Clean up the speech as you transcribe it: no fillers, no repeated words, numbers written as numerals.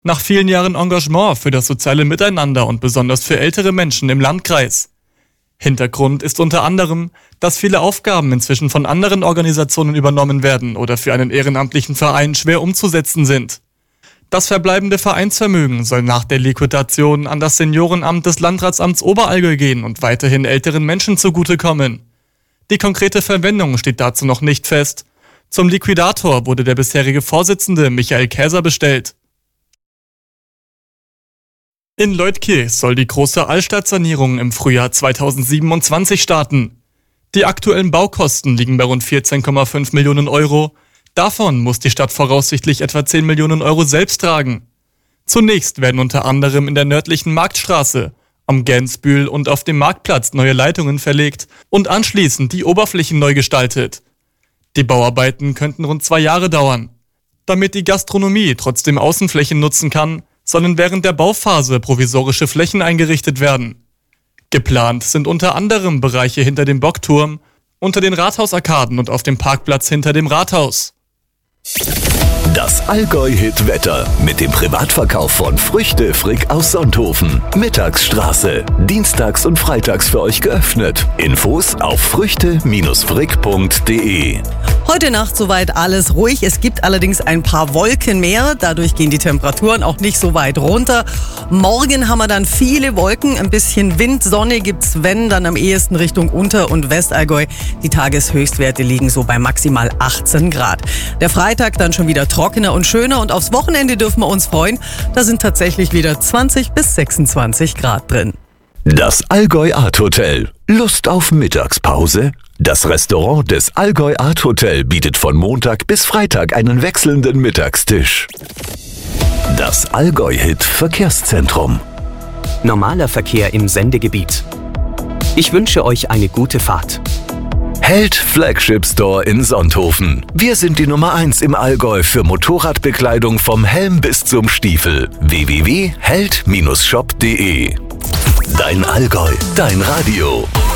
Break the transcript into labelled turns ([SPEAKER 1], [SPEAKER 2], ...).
[SPEAKER 1] Nach vielen Jahren Engagement für das soziale Miteinander und besonders für ältere Menschen im Landkreis. Hintergrund ist unter anderem, dass viele Aufgaben inzwischen von anderen Organisationen übernommen werden oder für einen ehrenamtlichen Verein schwer umzusetzen sind. Das verbleibende Vereinsvermögen soll nach der Liquidation an das Seniorenamt des Landratsamts Oberallgäu gehen und weiterhin älteren Menschen zugutekommen. Die konkrete Verwendung steht dazu noch nicht fest. Zum Liquidator wurde der bisherige Vorsitzende Michael Käser bestellt. In Leutkirch soll die große Altstadtsanierung im Frühjahr 2027 starten. Die aktuellen Baukosten liegen bei rund 14,5 Millionen Euro. Davon muss die Stadt voraussichtlich etwa 10 Millionen Euro selbst tragen. Zunächst werden unter anderem in der nördlichen Marktstraße, am Gänsbühl und auf dem Marktplatz neue Leitungen verlegt und anschließend die Oberflächen neu gestaltet. Die Bauarbeiten könnten rund 2 Jahre dauern. Damit die Gastronomie trotzdem Außenflächen nutzen kann, sollen während der Bauphase provisorische Flächen eingerichtet werden. Geplant sind unter anderem Bereiche hinter dem Bockturm, unter den Rathausarkaden und auf dem Parkplatz hinter dem Rathaus.
[SPEAKER 2] Das Allgäu-Hit-Wetter mit dem Privatverkauf von Früchte Frick aus Sonthofen. Mittagsstraße. Dienstags und freitags für euch geöffnet. Infos auf früchte-frick.de.
[SPEAKER 3] Heute Nacht soweit alles ruhig. Es gibt allerdings ein paar Wolken mehr. Dadurch gehen die Temperaturen auch nicht so weit runter. Morgen haben wir dann viele Wolken. Ein bisschen Wind, Sonne gibt's, wenn, dann am ehesten Richtung Unter- und Westallgäu. Die Tageshöchstwerte liegen so bei maximal 18 Grad. Der Freitag dann schon wieder trockener und schöner und aufs Wochenende dürfen wir uns freuen. Da sind tatsächlich wieder 20 bis 26 Grad drin.
[SPEAKER 2] Das Allgäu Art Hotel. Lust auf Mittagspause? Das Restaurant des Allgäu Art Hotel bietet von Montag bis Freitag einen wechselnden Mittagstisch. Das Allgäu-Hit Verkehrszentrum.
[SPEAKER 4] Normaler Verkehr im Sendegebiet. Ich wünsche euch eine gute Fahrt.
[SPEAKER 2] Held Flagship Store in Sonthofen. Wir sind die Nummer 1 im Allgäu für Motorradbekleidung vom Helm bis zum Stiefel. www.held-shop.de. Dein Allgäu, dein Radio.